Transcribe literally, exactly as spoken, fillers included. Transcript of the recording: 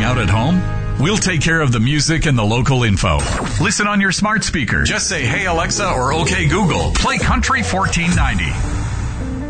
out at home? We'll take care of the music and the local info. Listen on your smart speaker. Just say, "Hey Alexa," or "Okay Google, play Country fourteen ninety."